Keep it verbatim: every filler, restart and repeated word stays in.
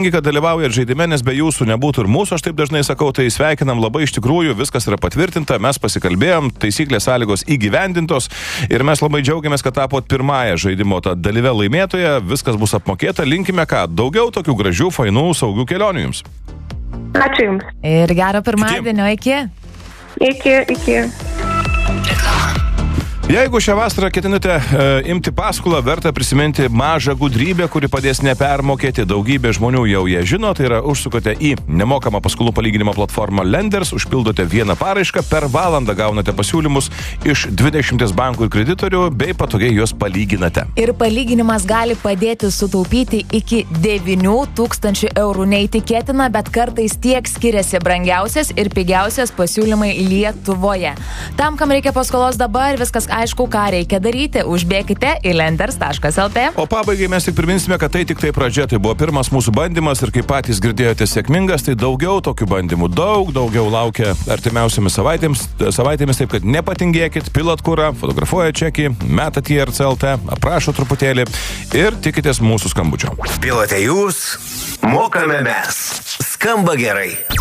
kad dalyvaujat žaidime, nes be jūsų nebūtų ir mūsų, aš taip dažnai sakau, tai sveikinam labai, iš tikrųjų, viskas yra patvirtinta, mes pasikalbėjom, taisyklės sąlygos įgyvendintos ir mes labai džiaugiamės, kad tapot pirmąją žaidimo tą dalyvę laimėtoją, viskas bus apmokėta, linkime ką, daugiau tokių gražių, fainų, saugių kelionių jums. Ačiū Jums. Ir gero pirmadienio, iki. Iki, iki. Jeigu šią vasarą ketinate e, imti paskolą, verta prisiminti mažą gudrybę, kuri padės nepermokėti. Daugybė žmonių jau ją žino, tai yra užsukate į nemokamą paskolų palyginimo platformą Lenders, užpildote vieną paraišką, per valandą gaunate pasiūlymus iš dvidešimties bankų ir kreditorių, bei patogiai juos palyginate. Ir palyginimas gali padėti sutaupyti iki devynių tūkstančių eurų. Neįtikėtina, bet kartais tiek skiriasi brangiausias ir pigiausias pasiūlymai Lietuvoje. Tam, kam reikia paskolos dabar, viskas aišku, ką reikia daryti. Užbėkite į lenders taškas el tė. O pabaigai mes tik priminsime, kad tai tik tai pradžia. Tai buvo pirmas mūsų bandymas ir kaip patys girdėjote sėkmingas, tai daugiau tokių bandymų, daug daugiau laukia artimiausiamis savaitėmis, savaitėmis taip, kad nepatingėkit, pilat kurą, fotografuoja čekį, metat į er cė el tė, aprašo truputėlį ir tikitės mūsų skambučio. Pilate jūs, mokame mes. Skamba gerai.